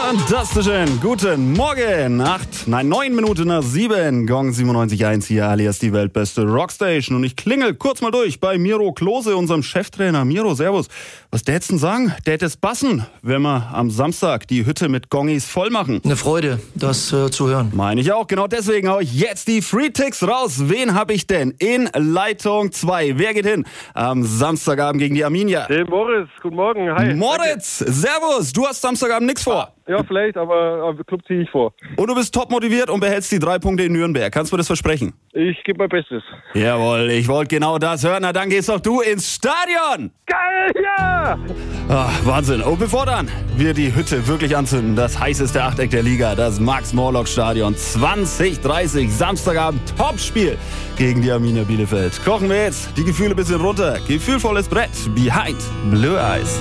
Fantastischen guten Morgen. 9 Minuten nach 7. Gong 97.1 hier, alias die weltbeste Rockstation. Und ich klingel kurz mal durch bei Miro Klose, unserem Cheftrainer. Miro, servus. Was tät's denn sagen? Tät es passen, wenn wir am Samstag die Hütte mit Gongis voll machen? Eine Freude, das zu hören. Meine ich auch. Genau deswegen hau ich jetzt die Free-Ticks raus. Wen hab ich denn in Leitung 2? Wer geht hin am Samstagabend gegen die Arminia? Den Moritz, guten Morgen, hi. Moritz, servus. Du hast Samstagabend nichts vor. Ja, vielleicht, aber Club ziehe ich vor. Und du bist top motiviert und behältst die 3 Punkte in Nürnberg. Kannst du mir das versprechen? Ich gebe mein Bestes. Jawohl, ich wollte genau das hören. Na, dann gehst doch du ins Stadion. Geil, ja! Ach, Wahnsinn. Und bevor dann wir die Hütte wirklich anzünden, das heißeste Achteck der Liga, das Max-Morlock-Stadion 2030, Samstagabend, Topspiel gegen die Arminia Bielefeld. Kochen wir jetzt die Gefühle ein bisschen runter. Gefühlvolles Brett, Behind Blue Eyes.